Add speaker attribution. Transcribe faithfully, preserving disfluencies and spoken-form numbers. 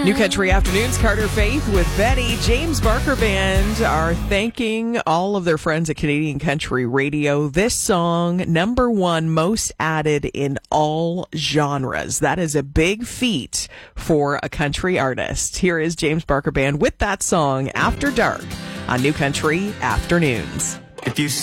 Speaker 1: New Country Afternoons, Carter Faith with Betty. James Barker Band are thanking all of their friends at Canadian Country Radio. This song, number one most added in all genres. That is a big feat for a country artist. Here is James Barker Band with that song, After Dark, on New Country Afternoons.
Speaker 2: If you